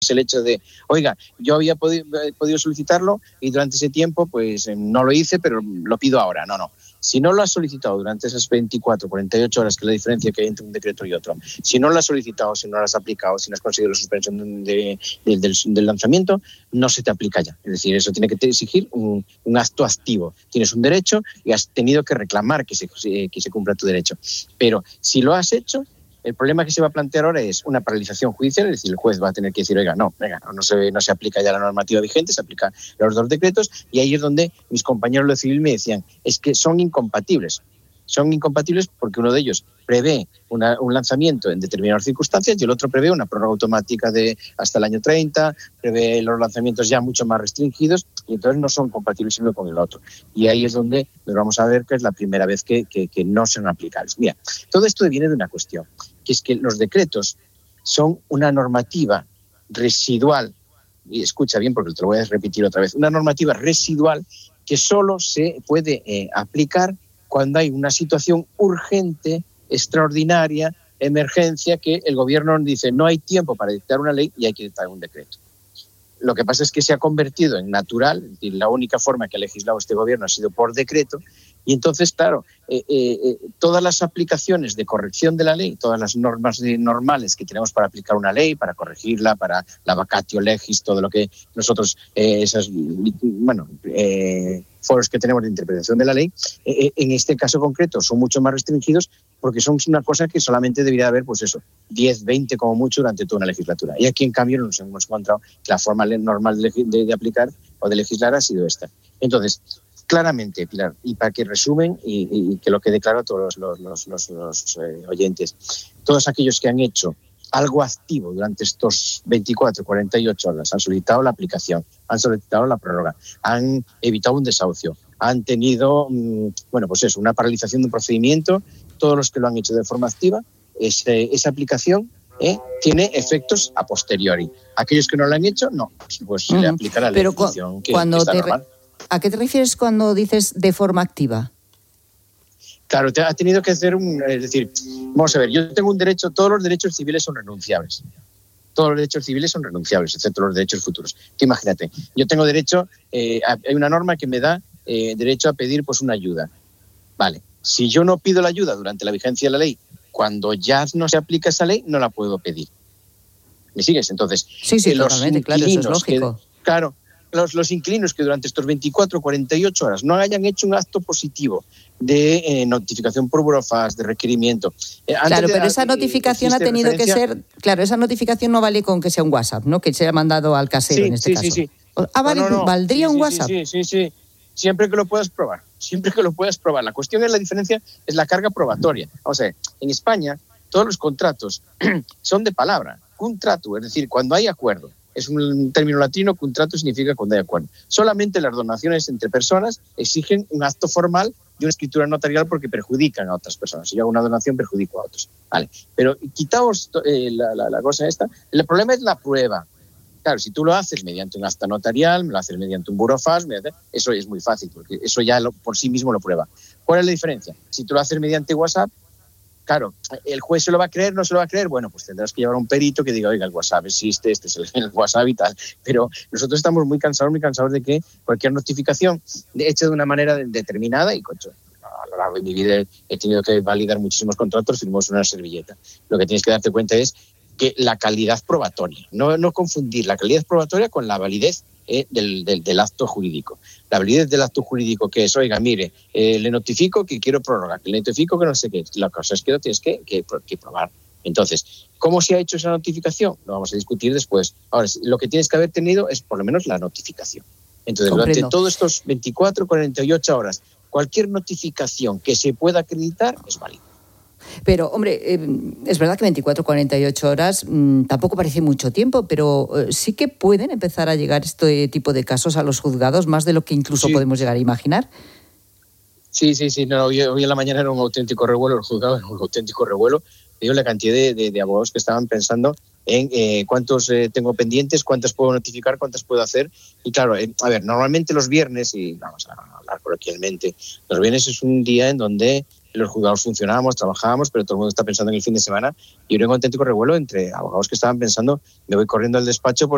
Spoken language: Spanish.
es el hecho de, oiga, yo había podido solicitarlo y durante ese tiempo pues no lo hice, pero lo pido ahora. No. Si no lo has solicitado durante esas 24, 48 horas, que es la diferencia que hay entre un decreto y otro, si no lo has solicitado, si no lo has aplicado, si no has conseguido la suspensión del lanzamiento, no se te aplica ya. Es decir, eso tiene que exigir un acto activo. Tienes un derecho y has tenido que reclamar que se cumpla tu derecho. Pero si lo has hecho, el problema que se va a plantear ahora es una paralización judicial, es decir, el juez va a tener que decir, oiga, no se aplica ya la normativa vigente, se aplica los dos decretos, y ahí es donde mis compañeros de civil me decían, es que son incompatibles porque uno de ellos prevé un lanzamiento en determinadas circunstancias y el otro prevé una prórroga automática de hasta el año 30, prevé los lanzamientos ya mucho más restringidos y entonces no son compatibles uno con el otro. Y ahí es donde nos vamos a ver que es la primera vez que no son aplicables. Mira, todo esto viene de una cuestión, que es que los decretos son una normativa residual, y escucha bien porque te lo voy a repetir otra vez, una normativa residual que solo se puede aplicar cuando hay una situación urgente, extraordinaria, emergencia, que el gobierno dice no hay tiempo para dictar una ley y hay que dictar un decreto. Lo que pasa es que se ha convertido en natural, es decir, la única forma que ha legislado este gobierno ha sido por decreto, y entonces, claro, todas las aplicaciones de corrección de la ley, todas las normas normales que tenemos para aplicar una ley, para corregirla, para la vacatio legis, todo lo que nosotros, foros que tenemos de interpretación de la ley, en este caso concreto son mucho más restringidos porque son una cosa que solamente debería haber, 10, 20 como mucho durante toda una legislatura. Y aquí, en cambio, nos hemos encontrado que la forma normal de aplicar o de legislar ha sido esta. Entonces, claramente, Pilar, y para que resumen y que lo quede claro a todos los oyentes, todos aquellos que han hecho algo activo durante estos 24, 48 horas, han solicitado la aplicación, han solicitado la prórroga, han evitado un desahucio, han tenido, una paralización de un procedimiento, todos los que lo han hecho de forma activa, esa aplicación tiene efectos a posteriori. Aquellos que no lo han hecho, no, pues se le aplicará la legislación que está normal. ¿A qué te refieres cuando dices de forma activa? Claro, ha tenido que hacer es decir, vamos a ver, yo tengo un derecho, todos los derechos civiles son renunciables. Todos los derechos civiles son renunciables, excepto los derechos futuros. Tú imagínate, yo tengo derecho, hay una norma que me da derecho a pedir una ayuda. Vale, si yo no pido la ayuda durante la vigencia de la ley, cuando ya no se aplica esa ley, no la puedo pedir. ¿Me sigues? Entonces, sí, totalmente, claro, eso es lógico. Los inquilinos que durante estos 24 o 48 horas no hayan hecho un acto positivo de notificación por burofax, de requerimiento. Pero esa notificación ha tenido que ser... Claro, esa notificación no vale con que sea un WhatsApp, ¿no? Que se haya mandado al casero en este caso. Sí. ¿Valdría un WhatsApp? Sí. Siempre que lo puedas probar. La cuestión es la diferencia, es la carga probatoria. Vamos a ver, en España todos los contratos son de palabra. Contrato, es decir, cuando hay acuerdo. Es un término latino, contrato significa cuando hay acuerdo. Solamente las donaciones entre personas exigen un acto formal de una escritura notarial porque perjudican a otras personas. Si yo hago una donación, perjudico a otros. Vale. Pero quitaos la cosa esta. El problema es la prueba. Claro, si tú lo haces mediante un acta notarial, lo haces mediante un burofax, eso es muy fácil, porque eso ya por sí mismo lo prueba. ¿Cuál es la diferencia? Si tú lo haces mediante WhatsApp, claro, ¿el juez se lo va a creer? ¿No se lo va a creer? Bueno, pues tendrás que llevar a un perito que diga, oiga, el WhatsApp existe, este es el WhatsApp y tal. Pero nosotros estamos muy cansados de que cualquier notificación hecha de una manera determinada, y concho, a lo largo de mi vida he tenido que validar muchísimos contratos, firmamos una servilleta. Lo que tienes que darte cuenta es que la calidad probatoria, no confundir la calidad probatoria con la validez del acto jurídico. La validez del acto jurídico que es, oiga, mire, le notifico que quiero prórroga, que le notifico que no sé qué. La cosa es que lo tienes que probar. Entonces, ¿cómo se ha hecho esa notificación? Lo vamos a discutir después. Ahora, lo que tienes que haber tenido es por lo menos la notificación. Entonces, durante todos estos 24, 48 horas, cualquier notificación que se pueda acreditar es válida. Pero, hombre, es verdad que 24, 48 horas tampoco parece mucho tiempo, pero sí que pueden empezar a llegar este tipo de casos a los juzgados, más de lo que incluso podemos llegar a imaginar. Sí. No, hoy en la mañana era un auténtico revuelo, el juzgado era un auténtico revuelo. Digo, la cantidad de abogados que estaban pensando en cuántos tengo pendientes, cuántas puedo notificar, cuántas puedo hacer. Y claro, normalmente los viernes, y vamos a hablar coloquialmente, los viernes es un día en donde los juzgados funcionábamos, trabajábamos, pero todo el mundo está pensando en el fin de semana. Y era un auténtico revuelo entre abogados que estaban pensando, me voy corriendo al despacho